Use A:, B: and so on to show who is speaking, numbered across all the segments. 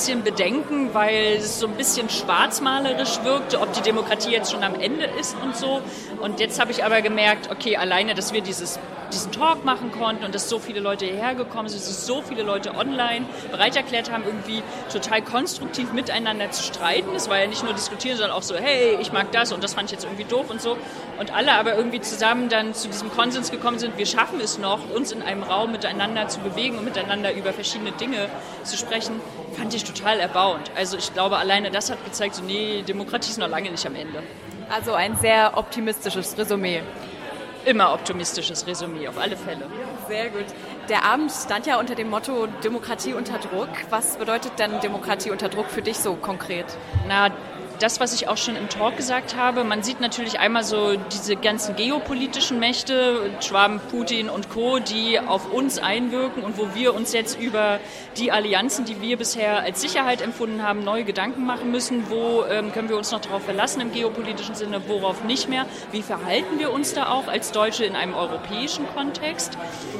A: bisschen Bedenken, weil es so ein bisschen schwarzmalerisch wirkte, ob die Demokratie jetzt schon am Ende ist und so. Und jetzt habe ich aber gemerkt, okay, alleine, dass wir diesen Talk machen konnten und dass so viele Leute hierher gekommen sind, dass sich so viele Leute online bereit erklärt haben, irgendwie total konstruktiv miteinander zu streiten. Es war ja nicht nur diskutieren, sondern auch so, hey, ich mag das und das fand ich jetzt irgendwie doof und so. Und alle aber irgendwie zusammen dann zu diesem Konsens gekommen sind, wir schaffen es noch, uns in einem Raum miteinander zu bewegen und miteinander über verschiedene Dinge zu sprechen, fand ich total erbauend. Also ich glaube, alleine das hat gezeigt, so nee, Demokratie ist noch lange nicht am Ende.
B: Also ein sehr optimistisches Resümee.
A: Immer optimistisches Resümee, auf alle Fälle.
B: Sehr gut. Der Abend stand ja unter dem Motto Demokratie unter Druck. Was bedeutet denn Demokratie unter Druck für dich so konkret?
A: Na, das, was ich auch schon im Talk gesagt habe, man sieht natürlich einmal so diese ganzen geopolitischen Mächte, Trump, Putin und Co., die auf uns einwirken und wo wir uns jetzt über die Allianzen, die wir bisher als Sicherheit empfunden haben, neue Gedanken machen müssen. Wo können wir uns noch darauf verlassen im geopolitischen Sinne, worauf nicht mehr? Wie verhalten wir uns da auch als Deutsche in einem europäischen Kontext?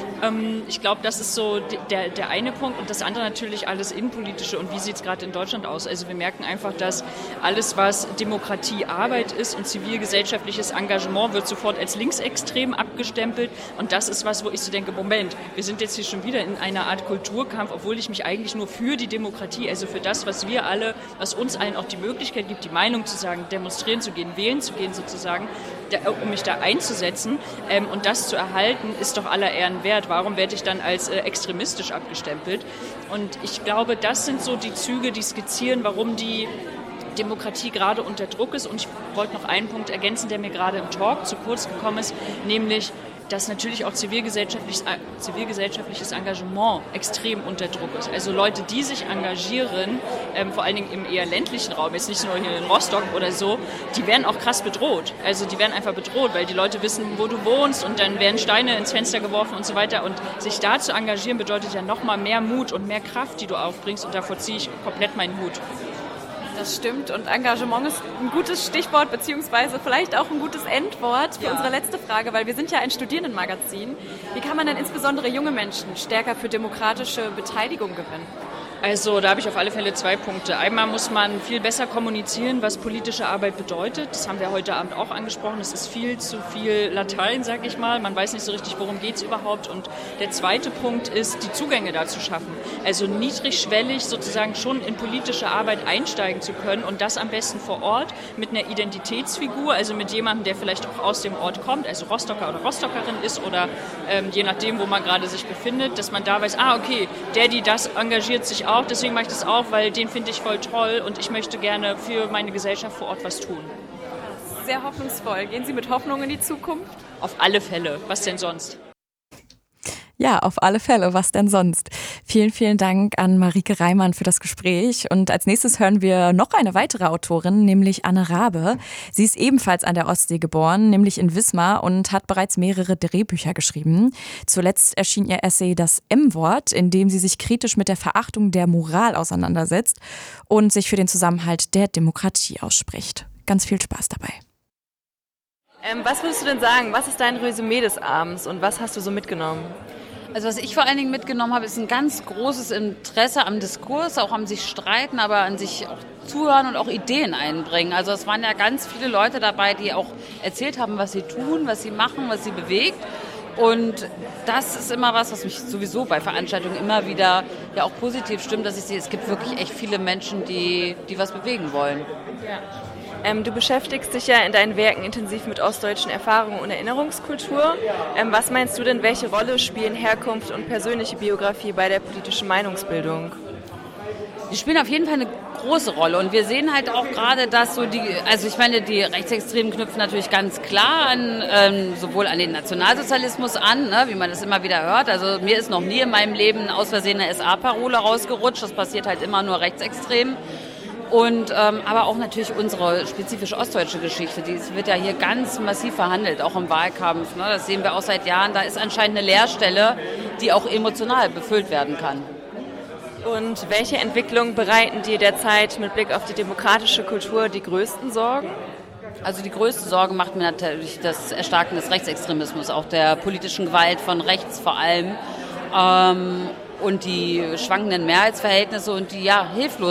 A: Ich glaube, das ist so der eine Punkt. Und das andere natürlich alles Innenpolitische. Und wie sieht es gerade in Deutschland aus? Also wir merken einfach, dass alles, was Demokratiearbeit ist und zivilgesellschaftliches Engagement, wird sofort als linksextrem abgestempelt. Und das ist was, wo ich so denke, Moment, wir sind jetzt hier schon wieder in einer Art Kulturkampf, obwohl ich mich eigentlich nur für die Demokratie, also für das, was wir alle, was uns allen auch die Möglichkeit gibt, die Meinung zu sagen, demonstrieren zu gehen, wählen zu gehen sozusagen, um mich da einzusetzen. Und das zu erhalten, ist doch aller Ehren wert. Warum werde ich dann als extremistisch abgestempelt? Und ich glaube, das sind so die Züge, die skizzieren, warum die Demokratie gerade unter Druck ist. Und ich wollte noch einen Punkt ergänzen, der mir gerade im Talk zu kurz gekommen ist, nämlich, dass natürlich auch zivilgesellschaftliches Engagement extrem unter Druck ist. Also Leute, die sich engagieren, vor allen Dingen im eher ländlichen Raum, jetzt nicht nur hier in Rostock oder so, die werden auch krass bedroht. Also die werden einfach bedroht, weil die Leute wissen, wo du wohnst und dann werden Steine ins Fenster geworfen und so weiter. Und sich da zu engagieren bedeutet ja nochmal mehr Mut und mehr Kraft, die du aufbringst. Und davor ziehe ich komplett meinen Hut.
B: Das stimmt und Engagement ist ein gutes Stichwort beziehungsweise vielleicht auch ein gutes Endwort für unsere letzte Frage, weil wir sind ja ein Studierendenmagazin. Wie kann man denn insbesondere junge Menschen stärker für demokratische Beteiligung gewinnen?
A: Also da habe ich auf alle Fälle 2 Punkte. Einmal muss man viel besser kommunizieren, was politische Arbeit bedeutet. Das haben wir heute Abend auch angesprochen. Es ist viel zu viel Latein, sag ich mal. Man weiß nicht so richtig, worum geht es überhaupt. Und der zweite Punkt ist, die Zugänge dazu schaffen. Also niedrigschwellig sozusagen schon in politische Arbeit einsteigen zu können und das am besten vor Ort mit einer Identitätsfigur, also mit jemandem, der vielleicht auch aus dem Ort kommt, also Rostocker oder Rostockerin ist oder je nachdem, wo man gerade sich befindet, dass man da weiß, okay, die das engagiert sich auch, deswegen mache ich das auch, weil den finde ich voll toll und ich möchte gerne für meine Gesellschaft vor Ort was tun.
B: Sehr hoffnungsvoll. Gehen Sie mit Hoffnung in die Zukunft?
A: Auf alle Fälle. Was denn sonst?
C: Ja, auf alle Fälle. Was denn sonst? Vielen, vielen Dank an Marieke Reimann für das Gespräch. Und als nächstes hören wir noch eine weitere Autorin, nämlich Anne Raabe. Sie ist ebenfalls an der Ostsee geboren, nämlich in Wismar und hat bereits mehrere Drehbücher geschrieben. Zuletzt erschien ihr Essay Das M-Wort, in dem sie sich kritisch mit der Verachtung der Moral auseinandersetzt und sich für den Zusammenhalt der Demokratie ausspricht. Ganz viel Spaß dabei.
B: Was würdest du denn sagen? Was ist dein Resümee des Abends und was hast du so mitgenommen?
D: Also was ich vor allen Dingen mitgenommen habe, ist ein ganz großes Interesse am Diskurs, auch am sich streiten, aber an sich auch zuhören und auch Ideen einbringen. Also es waren ja ganz viele Leute dabei, die auch erzählt haben, was sie tun, was sie machen, was sie bewegt. Und das ist immer was mich sowieso bei Veranstaltungen immer wieder ja auch positiv stimmt, dass ich sehe, es gibt wirklich echt viele Menschen, die was bewegen wollen.
B: Ja. Du beschäftigst dich ja in deinen Werken intensiv mit ostdeutschen Erfahrungen und Erinnerungskultur. Was meinst du denn, welche Rolle spielen Herkunft und persönliche Biografie bei der politischen Meinungsbildung?
D: Die spielen auf jeden Fall eine große Rolle und wir sehen halt auch gerade, dass so die Rechtsextremen knüpfen natürlich ganz klar an, sowohl an den Nationalsozialismus an, ne, wie man das immer wieder hört. Also mir ist noch nie in meinem Leben aus Versehen eine SA-Parole rausgerutscht, das passiert halt immer nur rechtsextrem. Und aber auch natürlich unsere spezifische ostdeutsche Geschichte, die wird ja hier ganz massiv verhandelt, auch im Wahlkampf. Ne? Das sehen wir auch seit Jahren. Da ist anscheinend eine Leerstelle, die auch emotional befüllt werden kann.
B: Und welche Entwicklungen bereiten dir derzeit mit Blick auf die demokratische Kultur die größten Sorgen?
D: Also die größte Sorge macht mir natürlich das Erstarken des Rechtsextremismus, auch der politischen Gewalt von rechts vor allem und die schwankenden Mehrheitsverhältnisse und die Hilflosigkeit